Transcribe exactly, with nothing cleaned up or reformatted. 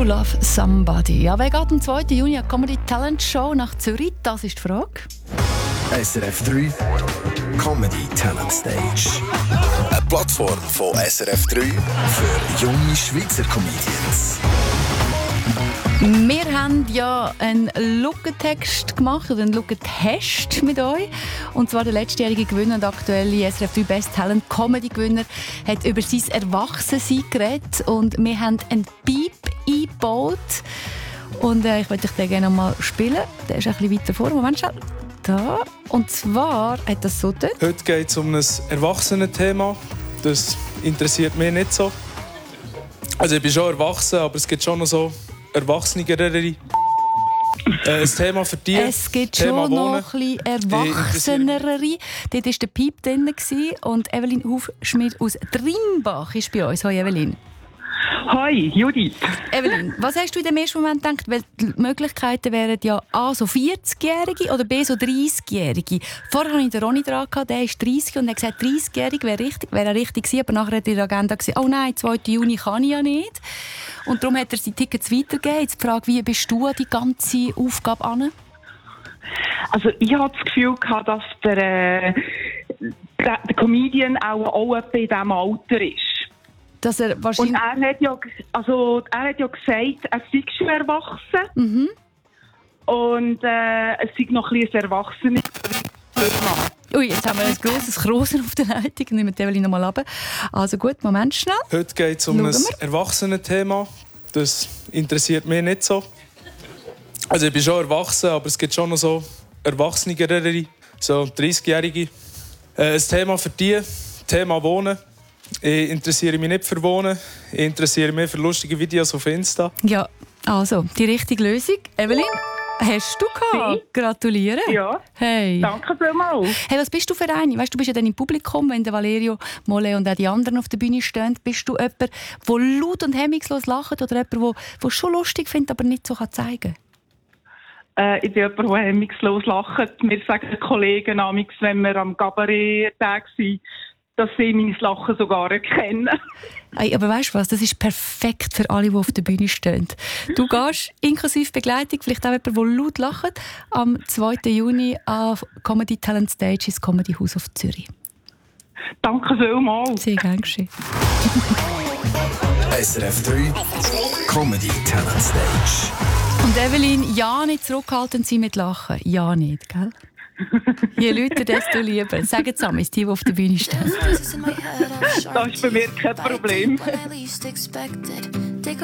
Love Somebody. Ja, wer geht am zweiten Juni an Comedy Talent Show nach Zürich? Das ist die Frage. S R F drei Comedy Talent Stage. Eine Plattform von S R F drei für junge Schweizer Comedians. Wir haben ja einen Lückentext gemacht, oder einen Lückentest mit euch. Und zwar der letztjährige Gewinner und aktuelle S R F drei Best Talent Comedy Gewinner hat über sein Erwachsensein geredet. Und wir haben einen Piep eingebaut. Und äh, ich möchte den gerne mal spielen. Der ist ein bisschen weiter vor. Moment, schau. Da. Und zwar hat das so dort. Heute geht es um ein Erwachsenenthema. Das interessiert mich nicht so. Also ich bin schon erwachsen, aber es gibt schon noch so Erwachsenere. Äh, ein Thema für die. Es gibt Thema schon noch Wohnen. ein bisschen Erwachsenere. Dort war der Piep drin und Evelyn Hufschmidt aus Trimbach ist bei uns. Hallo Evelyn. Hi, Judith. Evelyn, was hast du in dem ersten Moment gedacht? Weil die Möglichkeiten wären ja A, so vierzig-Jährige oder B, so dreißig-Jährige. Vorher hatte ich den Ronny dran, der ist dreißig und er hat gesagt, dreißig-Jährige wäre richtig, wäre richtig gewesen, aber nachher hat er in der Agenda gesagt, oh nein, zweiten Juni kann ich ja nicht. Und darum hat er seine Tickets weitergegeben. Jetzt die Frage, wie bist du an die ganze Aufgabe an? Also ich hatte das Gefühl, dass der, äh, der, der Comedian auch, auch etwa in diesem Alter ist. Dass er wahrscheinlich... Und er hat ja, also, er hat ja gesagt, er sei schon erwachsen. Mhm. Und äh, es sei noch ein bisschen erwachsen. Ui, jetzt haben wir ein grosses Krosen auf der Leitung. Nehmen wir die Evelyn noch mal runter. Also gut, Moment schnell. Heute geht es um Schauen ein wir. Erwachsenenthema. Das interessiert mich nicht so. Also ich bin schon erwachsen, aber es gibt schon noch so Erwachsenere, so dreißig-Jährige. Äh, ein Thema für die, Thema Wohnen. Ich interessiere mich nicht für Wohnen, ich interessiere mich für lustige Videos auf Insta. Ja, also, die richtige Lösung. Evelyn, hast du gehabt? Sie? Gratuliere. Ja. Hey. Danke vielmals. Hey, was bist du für eine? Weißt, du bist ja dann im Publikum, wenn der Valerio Mole und auch die anderen auf der Bühne stehen. Bist du jemand, der laut und hemmungslos lacht oder jemand, der schon lustig findet, aber nicht so zeigen kann? Äh, ich bin jemand, der hemmungslos lacht. Mir sagen die Kollegen amigs, wenn wir am Cabaret-Tag sind, dass sie mein Lachen sogar erkennen. Hey, aber weißt du was? Das ist perfekt für alle, die auf der Bühne stehen. Du gehst inklusive Begleitung, vielleicht auch jemand, der laut lacht, am zweiten Juni auf Comedy Talent Stage ins Comedy Haus auf Zürich. Danke vielmals. Sehr gerne geschehen. S R F drei Comedy Talent Stage. Und Evelyn, ja nicht zurückhaltend sein mit Lachen. Ja nicht, gell? Je lauter, desto lieber. Sagen Sie einmal, die, die auf der Bühne stehen. Das ist bei mir kein Problem.